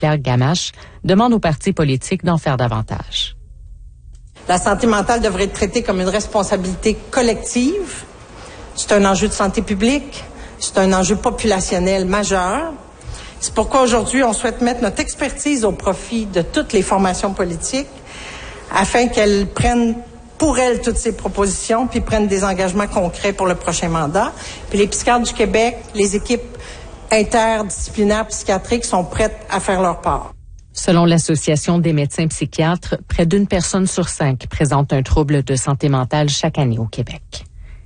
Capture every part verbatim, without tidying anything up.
Claire Gamache demande aux partis politiques d'en faire davantage. La santé mentale devrait être traitée comme une responsabilité collective. C'est un enjeu de santé publique, c'est un enjeu populationnel majeur. C'est pourquoi aujourd'hui, on souhaite mettre notre expertise au profit de toutes les formations politiques afin qu'elles prennent pour elles toutes ces propositions puis prennent des engagements concrets pour le prochain mandat. Puis les psychiatres du Québec, les équipes interdisciplinaires psychiatriques sont prêtes à faire leur part. Selon l'Association des médecins psychiatres, près d'une personne sur cinq présente un trouble de santé mentale chaque année au Québec.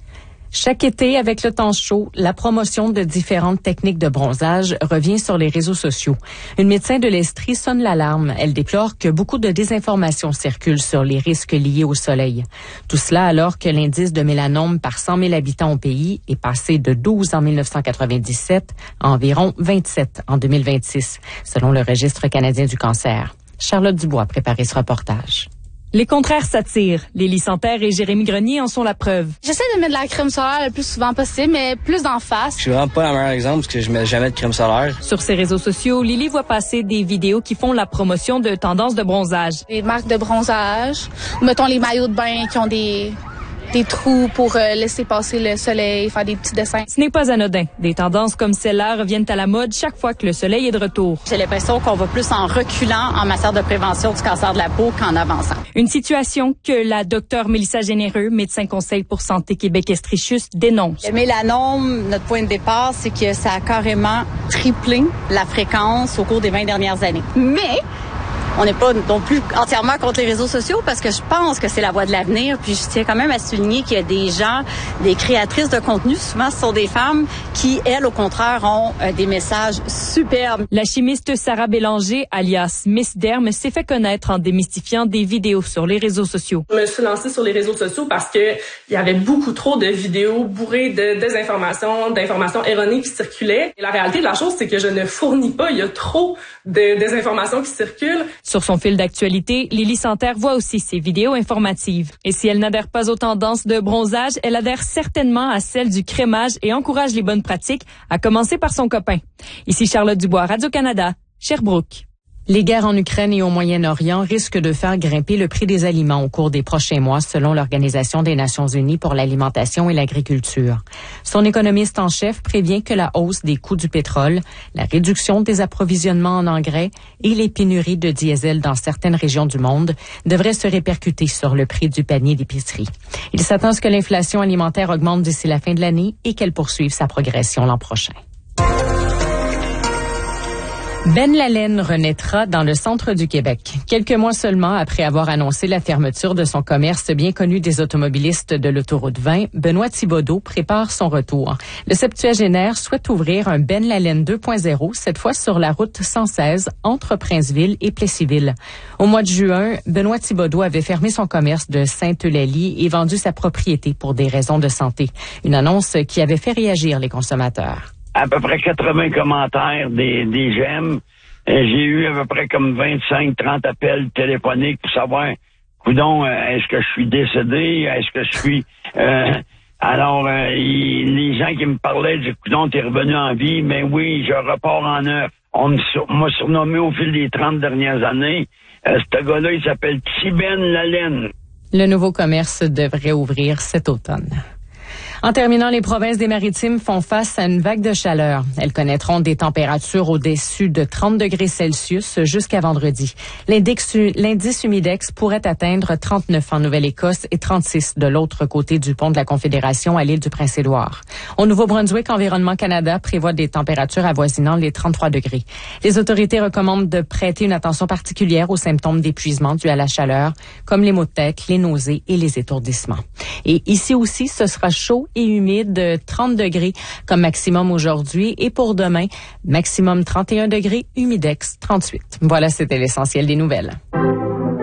Chaque été, avec le temps chaud, la promotion de différentes techniques de bronzage revient sur les réseaux sociaux. Une médecin de l'Estrie sonne l'alarme. Elle déplore que beaucoup de désinformations circulent sur les risques liés au soleil. Tout cela alors que l'indice de mélanome par cent mille habitants au pays est passé de douze en dix-neuf cent quatre-vingt-dix-sept à environ vingt-sept en deux mille vingt-six, selon le Registre canadien du cancer. Charlotte Dubois a préparé ce reportage. Les contraires s'attirent. Lily Santerre et Jérémy Grenier en sont la preuve. J'essaie de mettre de la crème solaire le plus souvent possible, mais plus d'en face. Je suis vraiment pas le meilleur exemple parce que je mets jamais de crème solaire. Sur ses réseaux sociaux, Lily voit passer des vidéos qui font la promotion de tendances de bronzage. Les marques de bronzage, mettons les maillots de bain qui ont des... des trous pour euh, laisser passer le soleil, faire des petits dessins. Ce n'est pas anodin. Des tendances comme celle-là reviennent à la mode chaque fois que le soleil est de retour. J'ai l'impression qu'on va plus en reculant en matière de prévention du cancer de la peau qu'en avançant. Une situation que la docteure Mélissa Généreux, médecin conseil pour Santé Québec-Estrichus, dénonce. Le mélanome, notre point de départ, c'est que ça a carrément triplé la fréquence au cours des vingt dernières années. Mais on n'est pas non plus entièrement contre les réseaux sociaux parce que je pense que c'est la voie de l'avenir. Puis je tiens quand même à souligner qu'il y a des gens, des créatrices de contenu, souvent ce sont des femmes qui, elles, au contraire, ont euh, des messages superbes. La chimiste Sarah Bélanger, alias Miss Derme, s'est fait connaître en démystifiant des vidéos sur les réseaux sociaux. Je me suis lancée sur les réseaux sociaux parce que il y avait beaucoup trop de vidéos bourrées de désinformation, d'informations erronées qui circulaient. Et la réalité de la chose, c'est que je ne fournis pas. Il y a trop de désinformations qui circulent. Sur son fil d'actualité, Lily Santerre voit aussi ses vidéos informatives. Et si elle n'adhère pas aux tendances de bronzage, elle adhère certainement à celles du crémage et encourage les bonnes pratiques, à commencer par son copain. Ici Charlotte Dubois, Radio-Canada, Sherbrooke. Les guerres en Ukraine et au Moyen-Orient risquent de faire grimper le prix des aliments au cours des prochains mois, selon l'Organisation des Nations unies pour l'alimentation et l'agriculture. Son économiste en chef prévient que la hausse des coûts du pétrole, la réduction des approvisionnements en engrais et les pénuries de diesel dans certaines régions du monde devraient se répercuter sur le prix du panier d'épicerie. Il s'attend à ce que l'inflation alimentaire augmente d'ici la fin de l'année et qu'elle poursuive sa progression l'an prochain. Ben Lalaine renaîtra dans le centre du Québec. Quelques mois seulement après avoir annoncé la fermeture de son commerce bien connu des automobilistes de l'autoroute vingt, Benoît Thibodeau prépare son retour. Le septuagénaire souhaite ouvrir un Ben Lalaine deux point zéro, cette fois sur la route cent seize entre Princeville et Plessisville. Au mois de juin, Benoît Thibodeau avait fermé son commerce de Sainte-Eulalie et vendu sa propriété pour des raisons de santé. Une annonce qui avait fait réagir les consommateurs. À peu près quatre-vingts commentaires, des, des j'aime. J'ai eu à peu près comme vingt-cinq trente appels téléphoniques pour savoir, coudon, est-ce que je suis décédé? Est-ce que je suis... Euh, alors, euh, il, les gens qui me parlaient disaient, coudon, t'es revenu en vie, mais oui, je repars en neuf. On m'a surnommé au fil des trente dernières années. Euh, ce gars-là, il s'appelle Ben Lalaine. Le nouveau commerce devrait ouvrir cet automne. En terminant, les provinces des Maritimes font face à une vague de chaleur. Elles connaîtront des températures au-dessus de trente degrés Celsius jusqu'à vendredi. L'index, l'indice humidex pourrait atteindre trente-neuf en Nouvelle-Écosse et trente-six de l'autre côté du pont de la Confédération à l'île du Prince-Édouard. Au Nouveau-Brunswick, Environnement Canada prévoit des températures avoisinant les trente-trois degrés. Les autorités recommandent de prêter une attention particulière aux symptômes d'épuisement dus à la chaleur, comme les maux de tête, les nausées et les étourdissements. Et ici aussi, ce sera chaud et humide, trente degrés comme maximum aujourd'hui. Et pour demain, maximum trente et un degrés, humidex trente-huit. Voilà, c'était l'essentiel des nouvelles.